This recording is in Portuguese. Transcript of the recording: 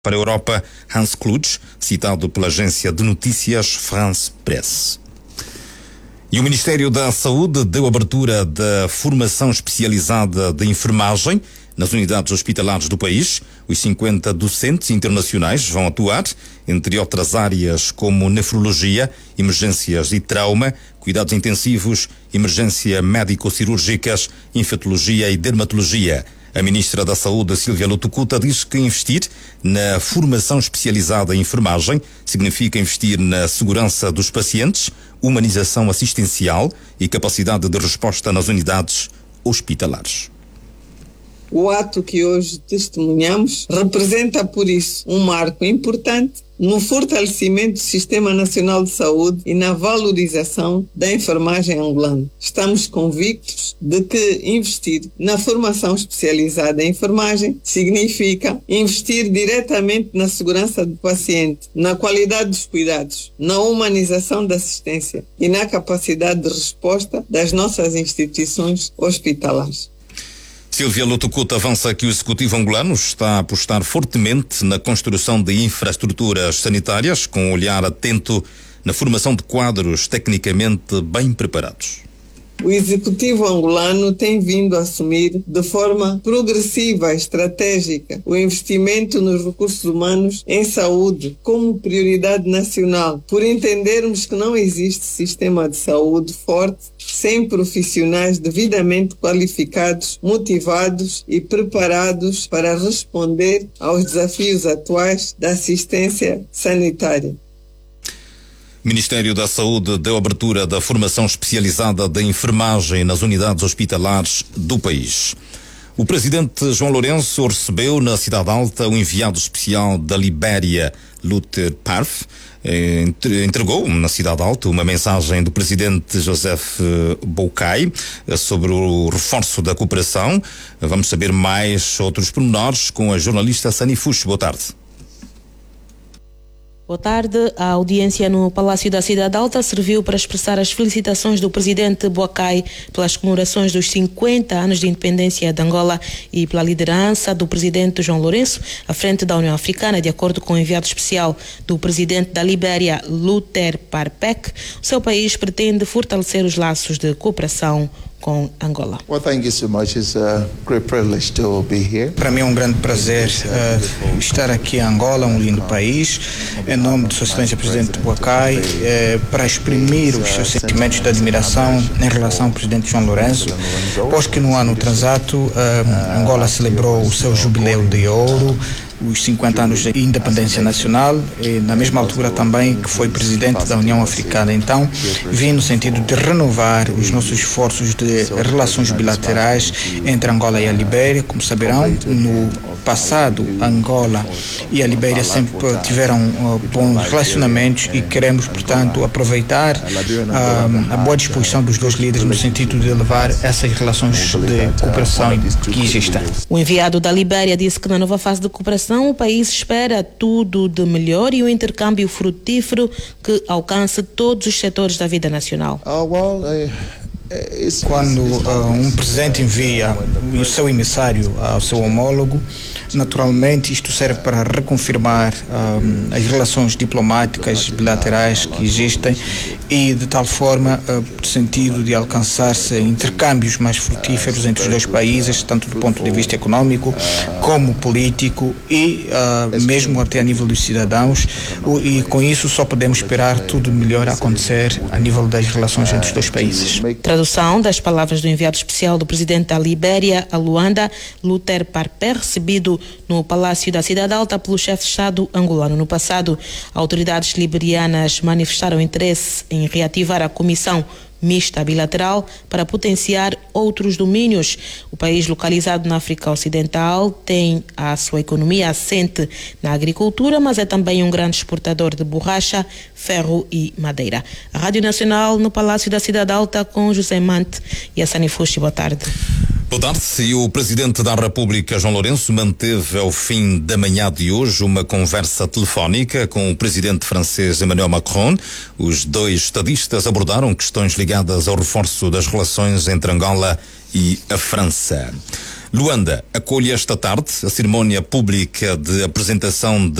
para a Europa, Hans Kluge, citado pela agência de notícias France Presse. E o Ministério da Saúde deu abertura da formação especializada de enfermagem nas unidades hospitalares do país. Os 50 docentes internacionais vão atuar, entre outras áreas como nefrologia, emergências e trauma, cuidados intensivos, emergência médico-cirúrgicas, infectologia e dermatologia. A ministra da Saúde, Silvia Lutucuta, diz que investir na formação especializada em enfermagem significa investir na segurança dos pacientes, humanização assistencial e capacidade de resposta nas unidades hospitalares. O ato que hoje testemunhamos representa, por isso, um marco importante no fortalecimento do Sistema Nacional de Saúde e na valorização da enfermagem angolana. Estamos convictos de que investir na formação especializada em enfermagem significa investir diretamente na segurança do paciente, na qualidade dos cuidados, na humanização da assistência e na capacidade de resposta das nossas instituições hospitalares. Silvia Lutucuta avança que o Executivo angolano está a apostar fortemente na construção de infraestruturas sanitárias, com um olhar atento na formação de quadros tecnicamente bem preparados. O Executivo angolano tem vindo a assumir de forma progressiva e estratégica o investimento nos recursos humanos em saúde como prioridade nacional, por entendermos que não existe sistema de saúde forte sem profissionais devidamente qualificados, motivados e preparados para responder aos desafios atuais da assistência sanitária. O Ministério da Saúde deu abertura da formação especializada de enfermagem nas unidades hospitalares do país. O presidente João Lourenço recebeu na Cidade Alta o enviado especial da Libéria, Luther Parf. Entregou na Cidade Alta uma mensagem do presidente Joseph Boakai sobre o reforço da cooperação. Vamos saber mais outros pormenores com a jornalista Sani Fuchs. Boa tarde. Boa tarde. A audiência no Palácio da Cidade Alta serviu para expressar as felicitações do presidente Boakai pelas comemorações dos 50 anos de independência de Angola e pela liderança do presidente João Lourenço à frente da União Africana. De acordo com o enviado especial do presidente da Libéria, Luther Parpek, o seu país pretende fortalecer os laços de cooperação com Angola. Para mim é um grande prazer estar aqui em Angola, um lindo país, em nome de Sua Excelência Presidente Boakai, para exprimir os seus sentimentos de admiração em relação ao Presidente João Lourenço, pois que no ano transato Angola celebrou o seu jubileu de ouro, os 50 anos de independência nacional, e na mesma altura também que foi presidente da União Africana. Então, vim no sentido de renovar os nossos esforços de relações bilaterais entre Angola e a Libéria. Como saberão, no passado, Angola e a Libéria sempre tiveram bons relacionamentos e queremos, portanto, aproveitar a boa disposição dos dois líderes no sentido de levar essas relações de cooperação que existem. O enviado da Libéria disse que na nova fase de cooperação o país espera tudo de melhor e um intercâmbio frutífero que alcance todos os setores da vida nacional. Quando um presidente envia o seu emissário ao seu homólogo, naturalmente isto serve para reconfirmar as relações diplomáticas bilaterais que existem e de tal forma no sentido de alcançar-se intercâmbios mais frutíferos entre os dois países, tanto do ponto de vista econômico como político e mesmo até a nível dos cidadãos, e com isso só podemos esperar tudo melhor a acontecer a nível das relações entre os dois países. Tradução das palavras do enviado especial do presidente da Libéria a Luanda, Luther Parpek, recebido no Palácio da Cidade Alta pelo chefe de Estado angolano. No passado, autoridades liberianas manifestaram interesse em reativar a comissão mista bilateral para potenciar outros domínios. O país, localizado na África Ocidental, tem a sua economia assente na agricultura, mas é também um grande exportador de borracha, ferro e madeira. A Rádio Nacional no Palácio da Cidade Alta com José Mante e a Sani Fuchs. Boa tarde. Boa tarde. E o Presidente da República, João Lourenço, manteve ao fim da manhã de hoje uma conversa telefónica com o Presidente francês Emmanuel Macron. Os dois estadistas abordaram questões ligadas ao reforço das relações entre Angola e a França. Luanda acolhe esta tarde a cerimónia pública de apresentação